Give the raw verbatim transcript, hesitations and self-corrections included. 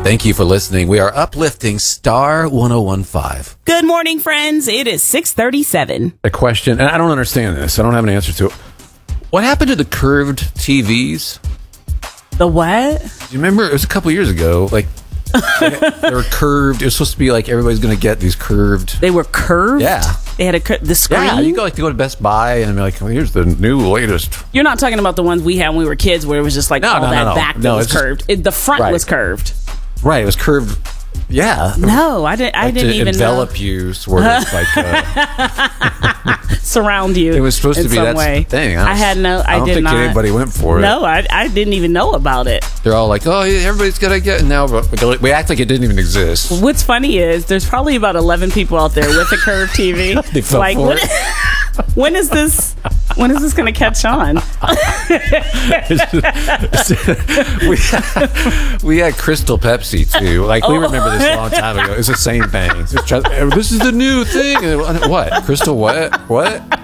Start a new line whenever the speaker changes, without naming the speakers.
Thank you for listening. We are uplifting Star ten fifteen.
Good morning, friends. It is six thirty-seven.
A question, and I don't understand this. I don't have an answer to it. What happened to the curved T Vs?
The what?
Do you remember? It was a couple years ago. Like, they, they were curved. It was supposed to be like everybody's going to get these curved.
They were curved?
Yeah.
They had a cur- the screen?
Yeah, you go like to go to Best Buy and be like, well, here's the new latest.
You're not talking about the ones we had when we were kids where it was just like
No,
all
no,
that
no, no.
back that
No,
was
it's just-
curved. It, the front
Right.
was curved.
Right, it was curved. Yeah.
No, I didn't. I
Like
didn't
to
even
envelop
know.
you, sort of like. Uh,
Surround you.
it was supposed
in
to be
some
that's
way.
the thing.
I,
was-
had no. I,
I don't
did
think
not.
anybody went for it.
No, I, I didn't even know about it.
They're all like, "Oh, yeah, everybody's gonna get it now," but we act like it didn't even exist.
What's funny is there's probably about eleven people out there with a curved T V.
They fell
like,
for
when,
it.
when is this? When is this going to catch on?
we, had, we had Crystal Pepsi too. Like we remember this a long time ago. It's the same thing. It's just, this is the new thing. And what? Crystal what? What?